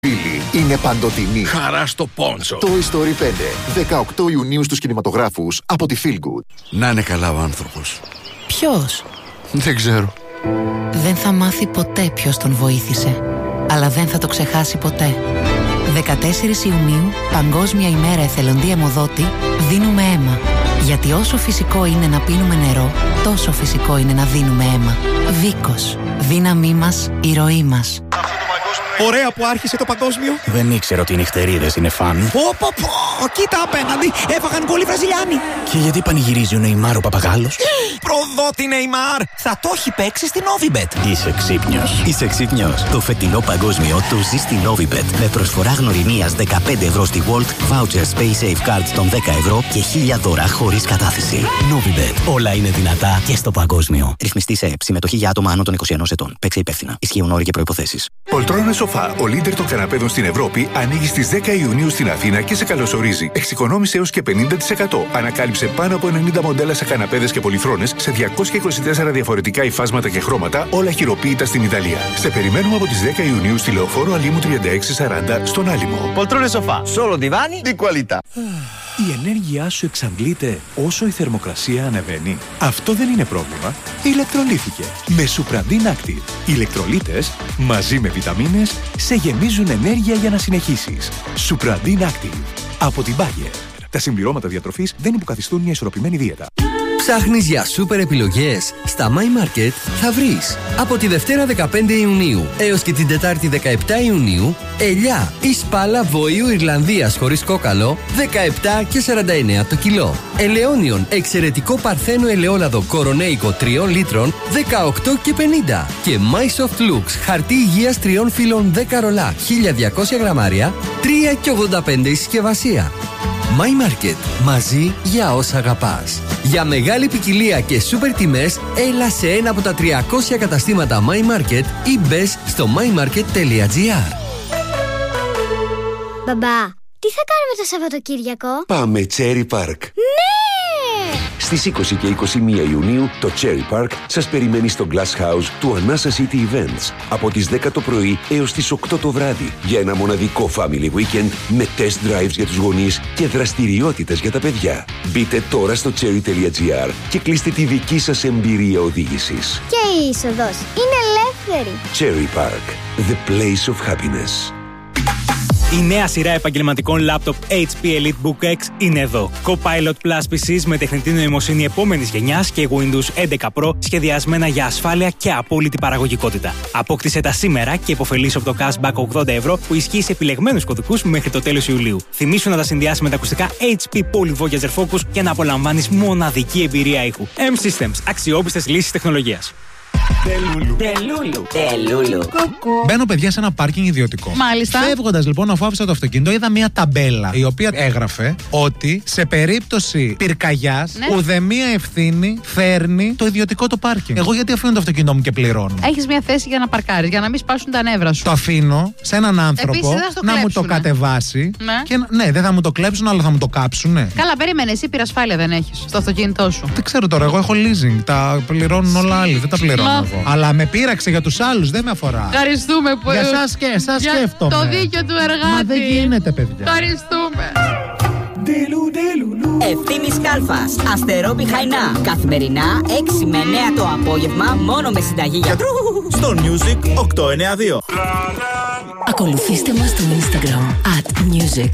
Φίλοι, είναι παντοτινή. Χαρά στο πόντσο. Toy Story 5, 18 Ιουνίου στους κινηματογράφους από τη Feel Good. Να είναι καλά ο άνθρωπος. Ποιος? Δεν ξέρω. Δεν θα μάθει ποτέ ποιος τον βοήθησε, αλλά δεν θα το ξεχάσει ποτέ. 14 Ιουνίου, Παγκόσμια ημέρα εθελοντή αιμοδότη, δίνουμε αίμα. Γιατί όσο φυσικό είναι να πίνουμε νερό, τόσο φυσικό είναι να δίνουμε αίμα. Βίκος. Δύναμή μας, η ροή μας. Ωραία που άρχισε το παγκόσμιο. Δεν ήξερα ότι οι νυχτερίδες είναι φαν. Κοίτα απέναντι, έφαγαν γκολ οι Βραζιλιάνοι. Και γιατί πανηγυρίζει ο Νεϊμάρ ο Παπαγάλος? Προδότη Νεϊμάρ, θα το έχει παίξει στην Novibet. Είσαι ξύπνιος. Είσαι ξύπνιος. Το φετινό παγκόσμιο το ζει στην Novibet. Με προσφορά γνωριμίας 15 ευρώ στη Volt, voucher Space Safe Cards των 10 ευρώ και 1000 δώρα χωρίς κατάθεση. Novibet. Όλα είναι δυνατά και στο παγκόσμιο. Ρυθμιστή σε ΕΕΠ. Συμμετοχή για άτομα άνω των 21 ετών. Παίξε υπεύθυνα. Ισχύουν όροι και προϋποθέσεις. Πολτρόνα Σοφά, ο leader των καναπέδων στην Ευρώπη, ανοίγει στις 10 Ιουνίου στην Αθήνα και σε καλωσορίζει. Εξοικονόμησε έως και 50%. Ανακάλυψε πάνω από 90 μοντέλα σε καναπέδες και πολυθρόνες σε 224 διαφορετικά υφάσματα και χρώματα, όλα χειροποίητα στην Ιταλία. Σε περιμένουμε από τις 10 Ιουνίου στη Λεωφόρο Αλίμου 3640 στον Άλυμο. Πολτρόνε Σοφά, solo divani di qualità. Η ενέργειά σου εξαντλείται όσο η θερμοκρασία ανεβαίνει. Αυτό δεν είναι πρόβλημα. Ηλεκτρολίθηκε με Supradin Active. Οι ηλεκτρολίτες μαζί με βιταμίνες σε γεμίζουν ενέργεια για να συνεχίσεις. Supradin Active από την Bayer. Τα συμπληρώματα διατροφής δεν υποκαθιστούν μια ισορροπημένη δίαιτα. Ψάχνεις για σούπερ επιλογές? Στα My Market θα βρεις. Από τη Δευτέρα 15 Ιουνίου έως και την Τετάρτη 17 Ιουνίου, ελιά ή σπάλα Βοήου Ιρλανδίας χωρίς κόκαλο, 17 και 49 το κιλό. Ελαιώνιον εξαιρετικό παρθένο ελαιόλαδο κορονέικο 3 λίτρων, 18 και 50. Και My Soft Looks χαρτί υγείας 3 φύλων 10 ρολά, 1200 γραμμάρια, 3 και 85 η συσκευασία. My Market. Μαζί για όσα αγαπάς. Για μεγάλη ποικιλία και σούπερ τιμές, έλα σε ένα από τα 300 καταστήματα My Market ή μπες στο mymarket.gr. Μπαμπά, τι θα κάνουμε το Σαββατοκύριακο? Πάμε Cherry Park. Ναι! Στις 20 και 21 Ιουνίου το Cherry Park σας περιμένει στο Glass House του Anasa City Events από τις 10 το πρωί έως τις 8 το βράδυ για ένα μοναδικό family weekend με test drives για τους γονείς και δραστηριότητες για τα παιδιά. Μπείτε τώρα στο cherry.gr και κλείστε τη δική σας εμπειρία οδήγησης. Και η είσοδος είναι ελεύθερη. Cherry Park, the place of happiness. Η νέα σειρά επαγγελματικών λάπτοπ HP EliteBook X είναι εδώ. Copilot Plus PCs με τεχνητή νοημοσύνη επόμενης γενιάς και Windows 11 Pro σχεδιασμένα για ασφάλεια και απόλυτη παραγωγικότητα. Απόκτησε τα σήμερα και υποφελείς από το cashback 80 ευρώ που ισχύει σε επιλεγμένους κωδικούς μέχρι το τέλος Ιουλίου. Θυμήσου να τα συνδυάσεις με τα ακουστικά HP Poly Voyager Focus για να απολαμβάνεις μοναδική εμπειρία ήχου. M-Systems. Αξιόπιστες λύσεις τεχνολογίας. Τελούλου. Μπαίνω, παιδιά, σε ένα πάρκινγκ ιδιωτικό. Μάλιστα. Φεύγοντας λοιπόν, αφού άφησα το αυτοκίνητο, είδα μια ταμπέλα η οποία έγραφε ότι σε περίπτωση πυρκαγιάς, ουδέμια ευθύνη φέρνει το ιδιωτικό το πάρκινγκ. Εγώ γιατί αφήνω το αυτοκίνητό μου και πληρώνω? Έχεις μια θέση για να παρκάρεις, για να μην σπάσουν τα νεύρα σου. Το αφήνω σε έναν άνθρωπο να μου το κατεβάσει. Και δεν θα μου το κλέψουν, αλλά θα μου το κάψουν. Καλά, περίμενε, εσύ πυρασφάλεια δεν έχεις στο αυτοκίνητό σου? Δεν ξέρω τώρα, εγώ έχω leasing. Τα πληρώνουν όλα άλλοι, δεν τα πληρώνω εγώ. Αλλά με πείραξε για τους άλλους, δεν με αφορά. Ευχαριστούμε που. Για εσάς σκέφτομαι. Το δίκιο του εργάτη. Μα δεν γίνεται, παιδιά. Ευχαριστούμε. Ευθύμης Κάλφας, Αστερόπη Χαϊνά. Καθημερινά 6 με 9 το απόγευμα, μόνο με συνταγή γιατρού. Στο Music 892. Ακολουθήστε μας στο Instagram @music